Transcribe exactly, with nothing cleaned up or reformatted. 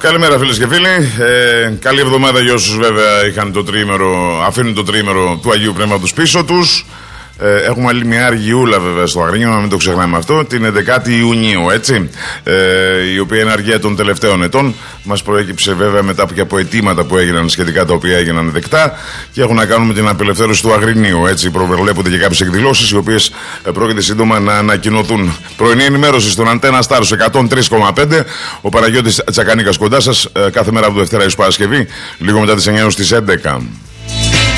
Καλημέρα φίλες και φίλοι. Ε, καλή εβδομάδα για όσους βέβαια είχαν το τριήμερο, αφήνουν το τριήμερο του Αγίου Πνεύματος πίσω τους. Ε, έχουμε άλλη μια αργιούλα βέβαια στο Αγρίνιο, να μην το ξεχνάμε αυτό, την έντεκα Ιουνίου, έτσι, ε, η οποία είναι αργία των τελευταίων ετών. Μας προέκυψε βέβαια μετά και από αιτήματα που έγιναν σχετικά, τα οποία έγιναν δεκτά και έχουν να κάνουν με την απελευθέρωση του Αγρινίου. Έτσι, προβλέπονται και κάποιες εκδηλώσεις οι οποίες ε, πρόκειται σύντομα να ανακοινωθούν. Πρωινή ενημέρωση στον Αντένα Στάρ εκατόν τρία κόμμα πέντε. Ο Παναγιώτης Τσακανίκας κοντά σας, ε, κάθε μέρα από Δευτέρα έως Παρασκευή, λίγο μετά τις εννιά έως τις έντεκα.